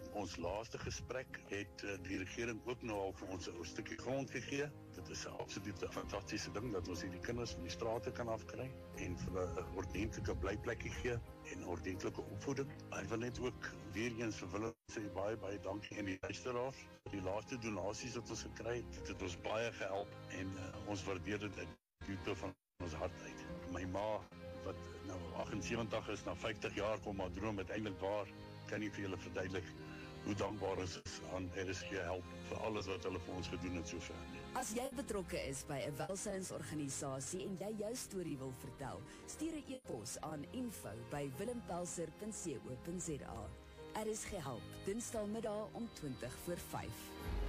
Met ons laaste gesprek het die regering ook nou al vir ons 'n stukkie grond gegee. Dit is 'n absolute fantastiese ding dat ons hierdie kinders van die strate kan afkry en vir hulle 'n ordentlike blyplekkie gee en ordentlike opvoeding. Ek wil net ook weer eens vir Willem sê baie dankie aan die luisteraars. Die laaste donasies wat ons gekry het, het ons baie gehelp en ons waardeer dit uit die diepte van ons hart uit. My ma wat nou 78 is, na 50 jaar kom maar droom uiteindelik waar, kan nie vir julle verduidelik hoe dankbaar ons is aan RSG help vir alles wat hulle vir ons gedoen het sover. As jy betrokke is by 'n welsynsorganisasie en jy jou storie wil vertel, stuur 'n e-pos aan info@willempelser.co.za. RSG help, Dinsdagmiddag om 5:20.